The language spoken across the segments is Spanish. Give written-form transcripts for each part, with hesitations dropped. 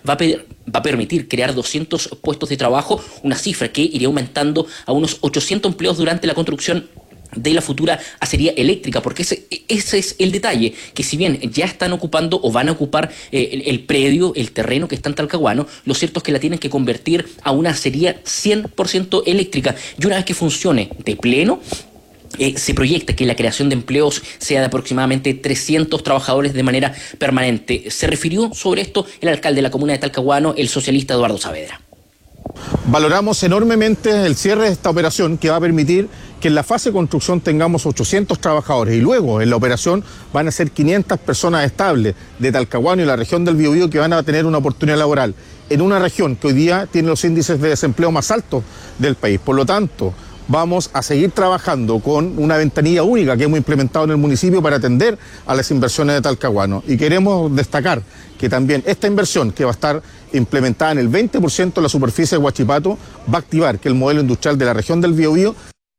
va a permitir crear 200 puestos de trabajo, una cifra que iría aumentando a unos 800 empleos durante la construcción de la futura acería eléctrica, porque ese es el detalle, que si bien ya están ocupando o van a ocupar el predio, el terreno que está en Talcahuano, lo cierto es que la tienen que convertir a una acería 100% eléctrica, y una vez que funcione de pleno, se proyecta que la creación de empleos sea de aproximadamente 300 trabajadores de manera permanente. Se refirió sobre esto el alcalde de la comuna de Talcahuano, el socialista Eduardo Saavedra. Valoramos enormemente el cierre de esta operación, que va a permitir que en la fase de construcción tengamos 800 trabajadores y luego en la operación van a ser 500 personas estables de Talcahuano y la región del Biobío que van a tener una oportunidad laboral en una región que hoy día tiene los índices de desempleo más altos del país. Por lo tanto, vamos a seguir trabajando con una ventanilla única que hemos implementado en el municipio para atender a las inversiones de Talcahuano. Y queremos destacar que también esta inversión, que va a estar implementada en el 20% de la superficie de Huachipato, va a activar que el modelo industrial de la región del Biobío.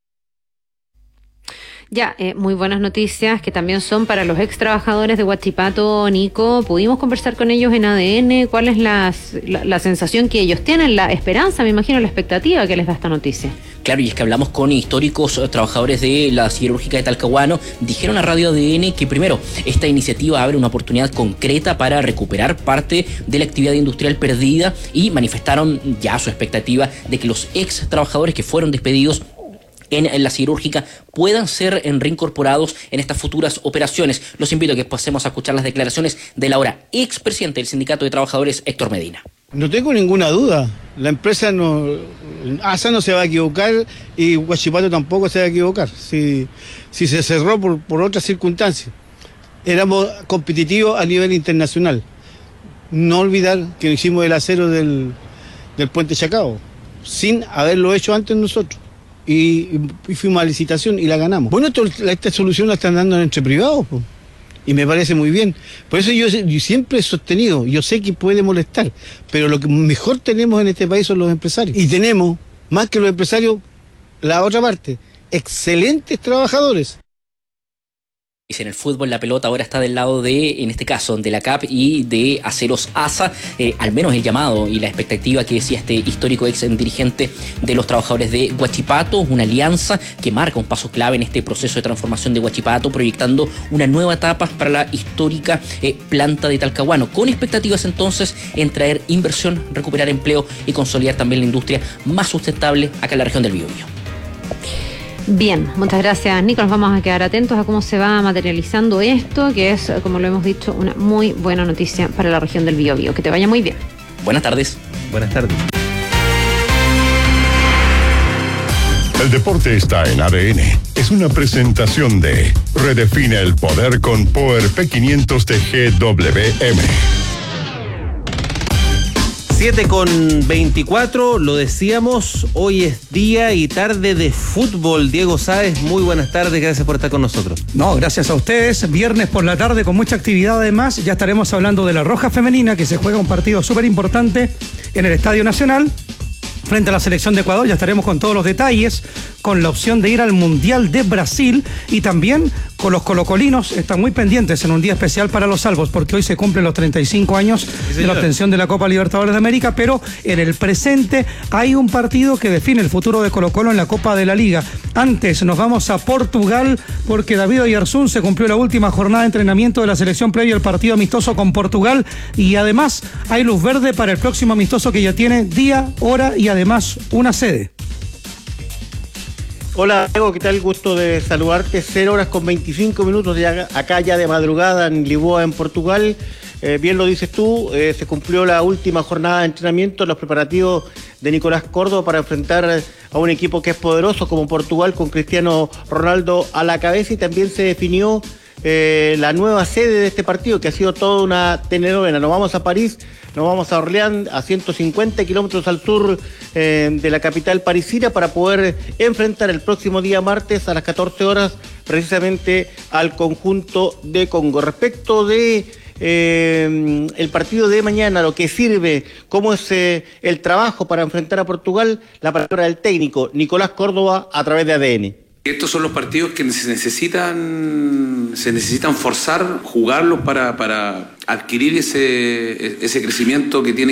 Ya, muy buenas noticias que también son para los ex trabajadores de Huachipato, Nico. Pudimos conversar con ellos en ADN. ¿Cuál es la sensación que ellos tienen? La esperanza, me imagino, la expectativa que les da esta noticia. Claro, y es que hablamos con históricos trabajadores de la siderúrgica de Talcahuano. Dijeron a Radio ADN que primero, esta iniciativa abre una oportunidad concreta para recuperar parte de la actividad industrial perdida, y manifestaron ya su expectativa de que los ex trabajadores que fueron despedidos en la siderúrgica puedan ser reincorporados en estas futuras operaciones. Los invito a que pasemos a escuchar las declaraciones del ahora expresidente del Sindicato de Trabajadores, Héctor Medina. No tengo ninguna duda, la empresa ASA no se va a equivocar y Huachipato tampoco se va a equivocar, si se cerró por otras circunstancias. Éramos competitivos a nivel internacional. No olvidar que hicimos el acero del puente Chacao, sin haberlo hecho antes nosotros. Y fuimos a licitación y la ganamos. Bueno, esta solución la están dando entre privados, pues, y me parece muy bien. Por eso yo siempre he sostenido, yo sé que puede molestar, pero lo que mejor tenemos en este país son los empresarios. Y tenemos, más que los empresarios, la otra parte, excelentes trabajadores. En el fútbol la pelota ahora está del lado de, en este caso, de la CAP y de Aceros ASA, al menos el llamado y la expectativa que decía este histórico ex dirigente de los trabajadores de Huachipato, una alianza que marca un paso clave en este proceso de transformación de Huachipato, proyectando una nueva etapa para la histórica planta de Talcahuano, con expectativas entonces en traer inversión, recuperar empleo y consolidar también la industria más sustentable acá en la región del Biobío. Bien, muchas gracias, Nico. Nos vamos a quedar atentos a cómo se va materializando esto, que es, como lo hemos dicho, una muy buena noticia para la región del Biobío. Que te vaya muy bien. Buenas tardes. Buenas tardes. El deporte está en ADN. Es una presentación de Redefine el poder con Power P500 de GWM. 7:24, lo decíamos, hoy es día y tarde de fútbol. Diego Sáez, muy buenas tardes, gracias por estar con nosotros. No, gracias a ustedes. Viernes por la tarde con mucha actividad además. Ya estaremos hablando de la Roja Femenina, que se juega un partido súper importante en el Estadio Nacional frente a la selección de Ecuador. Ya estaremos con todos los detalles, con la opción de ir al Mundial de Brasil, y también con los colocolinos. Están muy pendientes en un día especial para los salvos, porque hoy se cumplen los 35 años de la obtención de la Copa Libertadores de América, pero en el presente hay un partido que define el futuro de Colo-Colo en la Copa de la Liga. Antes nos vamos a Portugal, porque David Oyarzún se cumplió la última jornada de entrenamiento de la selección previo al partido amistoso con Portugal, y además hay luz verde para el próximo amistoso que ya tiene día, hora y además una sede. Hola Diego, ¿qué tal? Gusto de saludarte. 0:25 ya, acá ya de madrugada en Lisboa, en Portugal. Bien lo dices tú, se cumplió la última jornada de entrenamiento, los preparativos de Nicolás Córdoba para enfrentar a un equipo que es poderoso como Portugal, con Cristiano Ronaldo a la cabeza, y también se definió la nueva sede de este partido, que ha sido toda una telenovela. Nos vamos a París, nos vamos a Orleans, a 150 kilómetros al sur de la capital parisina, para poder enfrentar el próximo día martes a las 14 horas precisamente al conjunto de Congo. Respecto de el partido de mañana, lo que sirve, cómo es el trabajo para enfrentar a Portugal, la palabra del técnico Nicolás Córdoba a través de ADN. Estos son los partidos que se necesitan forzar, jugarlos para adquirir ese crecimiento que tiene